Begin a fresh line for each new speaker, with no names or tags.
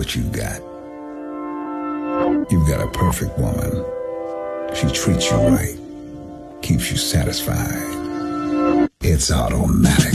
what you got. You've got a perfect woman. She treats you right, keeps you satisfied. It's automatic.